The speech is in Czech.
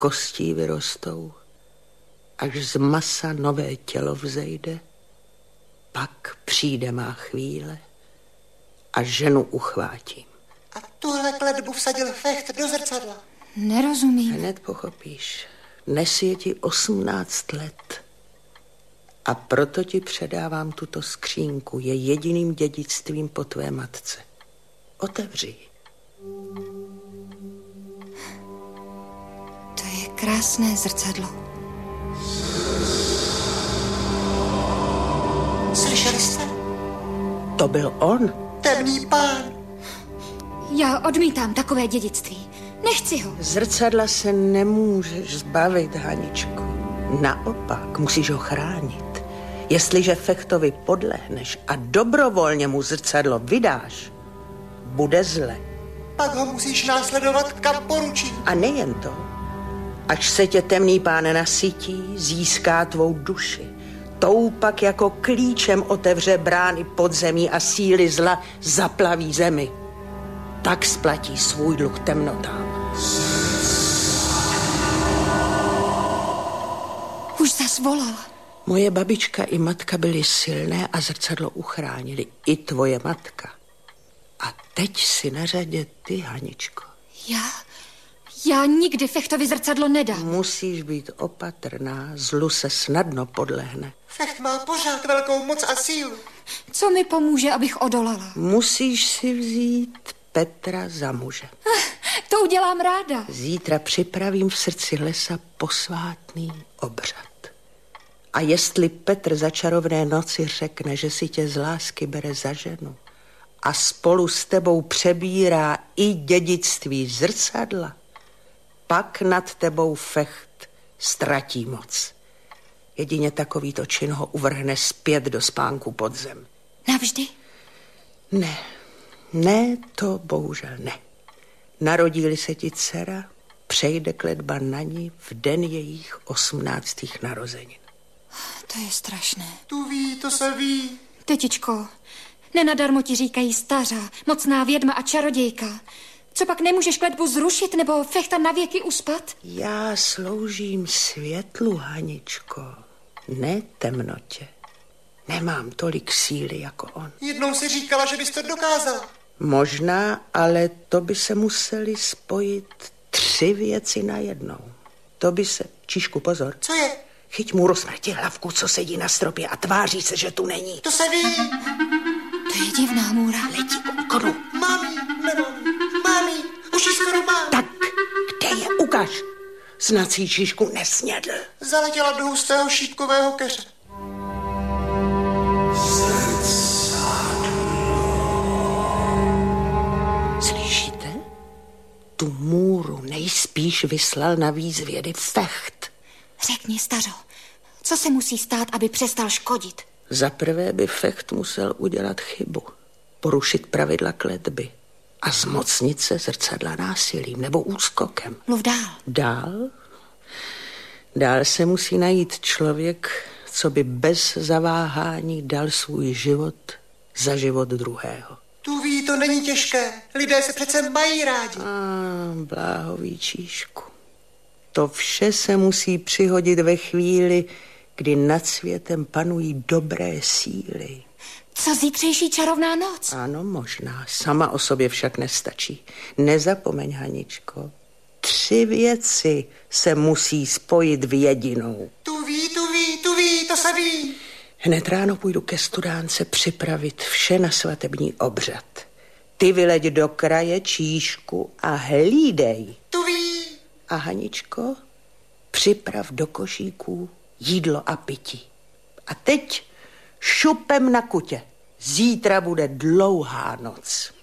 kostí vyrostou, až z masa nové tělo vzejde, pak přijde má chvíle a ženu uchvátím. A tuhle kletbu vsadil Fecht do zrcadla. Nerozumím. Hned pochopíš. Dnes je ti 18 let. A proto ti předávám tuto skřínku. Je jediným dědictvím po tvé matce. Otevři ji. To je krásné zrcadlo. Slyšeli jste? To byl on. Temný pán. Já odmítám takové dědictví. Nechci ho. Zrcadla se nemůžeš zbavit, Haničko. Naopak, musíš ho chránit. Jestliže Fechtovi podlehneš a dobrovolně mu zrcadlo vydáš, bude zle. Pak ho musíš následovat, kam poručí. A nejen to. Až se tě temný pán nasytí, získá tvou duši. Tou pak jako klíčem otevře brány podzemí a síly zla zaplaví zemi. Tak splatí svůj dluh temnotám. Už zas volal. Moje babička i matka byly silné a zrcadlo uchránili. I tvoje matka. A teď si na řadě ty, Haničko. Já nikdy Fechtovi zrcadlo nedám. Musíš být opatrná, zlu se snadno podlehne. Fecht má pořád velkou moc a sílu. Co mi pomůže, abych odolala? Musíš si vzít Petra za muže. To udělám ráda. Zítra připravím v srdci lesa posvátný obřad. A jestli Petr za čarovné noci řekne, že si tě z lásky bere za ženu a spolu s tebou přebírá i dědictví zrcadla, pak nad tebou Fecht ztratí moc. Jedině takovýto čin ho uvrhne zpět do spánku pod zem. Navždy? Ne, to bohužel ne. Narodí-li se ti dcera, přejde kletba na ní v den jejich 18. narozenin. To je strašné. Tu ví, to se ví. Tetičko, nenadarmo ti říkají stařa, mocná vědma a čarodějka. Co pak nemůžeš kletbu zrušit nebo Fechta navěky uspat? Já sloužím světlu, Haničko, ne temnotě. Nemám tolik síly jako on. Jednou si říkala, že bys to dokázala. Možná, ale to by se museli spojit 3 věci najednou. To by se... Číšku, pozor. Co je? Chyť mu rozmrti hlavku, co sedí na stropě a tváří se, že tu není. To se ví. To je divná můra. Letí okonu. Mami, mami, už ji skoro mám. Tak, kde je? Ukaž. Snací Číšku nesnědl. Zaletěla do hustého šípkového keře. Slyšíte? Tu můru nejspíš vyslal na výzvědy Fecht. Řekni, stařo, co se musí stát, aby přestal škodit? Za prvé by Fecht musel udělat chybu. Porušit pravidla kletby. A zmocnit se zrcadla násilím nebo úskokem. Mluv dál. Dál se musí najít člověk, co by bez zaváhání dal svůj život za život druhého. Tu ví, to není těžké. Lidé se přece mají rádi. Bláhový Číšku. To vše se musí přihodit ve chvíli, kdy nad světem panují dobré síly. Co zítřejší čarovná noc? Ano, možná. Sama o sobě však nestačí. Nezapomeň, Haničko. 3 věci se musí spojit v jedinou. Tu ví, to se ví. Hned ráno půjdu ke studánce připravit vše na svatební obřad. Ty vyleď do kraje, Číšku, a hlídej. Tu ví. A Haničko, připrav do košíků jídlo a pití. A teď šupem na kutě. Zítra bude dlouhá noc.